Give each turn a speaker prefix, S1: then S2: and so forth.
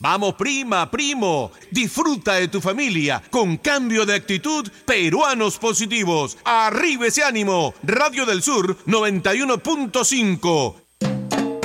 S1: Vamos, prima, primo, disfruta de tu familia con cambio de actitud. Peruanos positivos. Arriba ese ánimo. Radio del Sur 91.5.